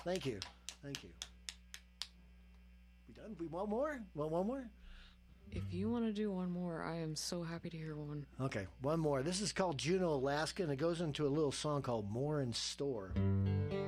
Thank you. Thank you. We done? We want more? Want one more? If you want to do one more, I am so happy to hear one. Okay, one more. This is called Juneau, Alaska, and it goes into a little song called More in Store.